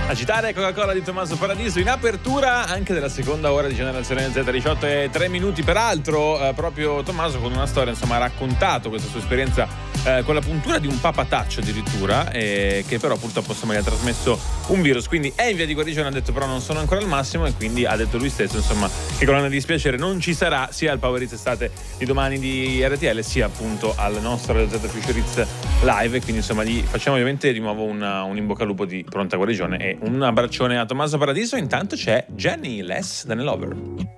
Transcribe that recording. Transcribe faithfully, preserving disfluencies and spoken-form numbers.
Agitare Coca-Cola di Tommaso Paradiso in apertura anche della seconda ora di Generazione Z, diciotto e tre minuti. Peraltro eh, proprio Tommaso con una storia, insomma, ha raccontato questa sua esperienza eh, con la puntura di un papataccio addirittura, eh, che però purtroppo insomma gli ha trasmesso un virus, quindi è in via di guarigione. Ha detto però non sono ancora al massimo e quindi ha detto lui stesso insomma che con grande dispiacere non ci sarà sia al Power Hits Estate di domani di R T L sia appunto al nostro Z Future Hits Live, e quindi insomma gli facciamo ovviamente di nuovo una, un in bocca al lupo di pronta guarigione e un abbraccione a Tommaso Paradiso. Intanto c'è Jenny Less Than a Lover.